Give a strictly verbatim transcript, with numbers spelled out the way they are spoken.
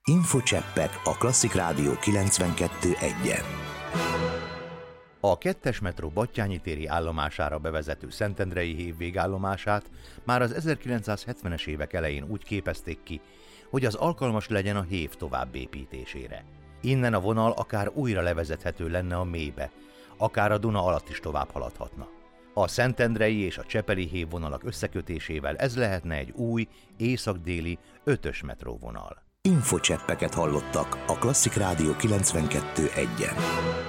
Infocseppek a Klasszik Rádió kilencvenkettő egyen. A kettes metró Batthyány téri állomására bevezető Szentendrei hév végállomását már az ezerkilencszázhetvenes évek elején úgy képezték ki, hogy az alkalmas legyen a hév továbbépítésére. Innen a vonal akár újra levezethető lenne a mélybe, akár a Duna alatt is tovább haladhatna. A szentendrei és a csepeli hév vonalak összekötésével ez lehetne egy új, észak-déli ötös metróvonal. Infocseppeket hallottak a Klasszik Rádió kilencvenkettő egyen.